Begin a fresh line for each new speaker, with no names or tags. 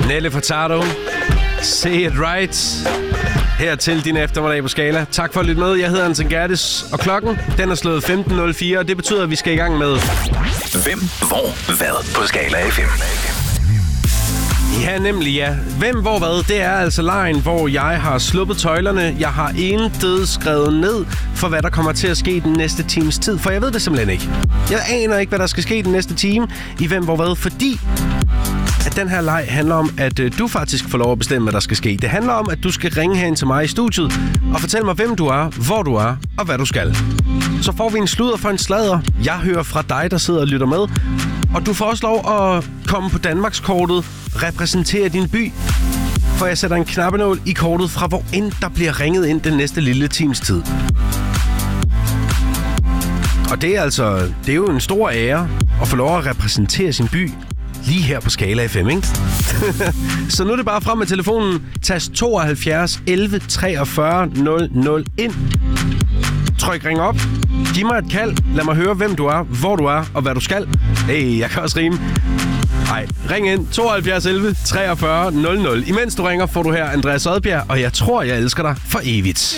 Nelly Furtado. Say it right. Her til din eftermiddag på Skala. Tak for at lytte med. Jeg hedder Anton Gerdes, og klokken den er slået 15.04, og det betyder, at vi skal i gang med...
Hvem, hvor, hvad på Skala FM.
Ja, nemlig ja. Hvem, hvor, hvad? Det er altså lejen, hvor jeg har sluppet tøjlerne. Jeg har intet skrevet ned for, hvad der kommer til at ske den næste times tid, for jeg ved det simpelthen ikke. Jeg aner ikke, hvad der skal ske den næste time i Hvem, hvor, hvad, fordi... at den her leg handler om, at du faktisk får lov at bestemme, hvad der skal ske. Det handler om, at du skal ringe herind til mig i studiet og fortælle mig, hvem du er, hvor du er og hvad du skal. Så får vi en sludder for en sladder. Jeg hører fra dig, der sidder og lytter med. Og du får også lov at komme på Danmarkskortet, repræsentere din by. For jeg sætter en knappenål i kortet fra, hvor end der bliver ringet ind den næste lille times tid. Og det er jo en stor ære at få lov at repræsentere sin by lige her på Skala FM, ikke? Så nu er det bare frem med telefonen. Tast 72 11 43 00 ind. Tryk ring op. Giv mig et kald. Lad mig høre, hvem du er, hvor du er og hvad du skal. Hey, jeg kan også rime. Nej, ring ind. 72 11 43 00. Imens du ringer, får du her Andreas Odbjerg, og jeg tror, jeg elsker dig for evigt.